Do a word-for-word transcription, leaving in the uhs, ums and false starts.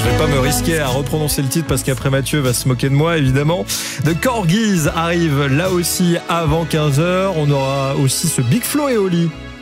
Je vais pas me risquer à reprononcer le titre parce qu'après Mathieu va se moquer de moi, évidemment. The Corgis arrive là aussi avant quinze heures. On aura aussi ce Big Flo et Oli.